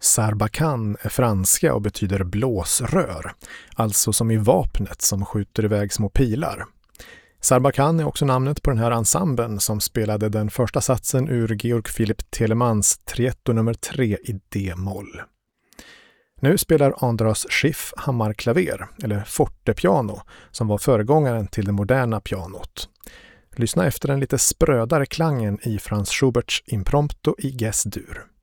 Sarbacane är franska och betyder blåsrör, alltså som i vapnet som skjuter iväg små pilar. Sarbacane är också namnet på den här ensemblen som spelade den första satsen ur Georg Philipp Telemans Trio nummer 3 i D-moll. Nu spelar Andras Schiff hammarklaver, eller fortepiano, som var föregångaren till det moderna pianot. Lyssna efter den lite sprödare klangen i Franz Schuberts Impromptu i Ges-dur.